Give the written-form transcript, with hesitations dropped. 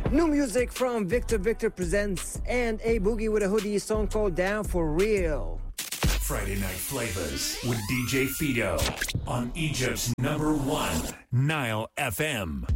New music from Victor Victor Presents and a Boogie with a Hoodie song called Down for Real. Friday Night Flavors with DJ Fido on Egypt's #1 Nile FM.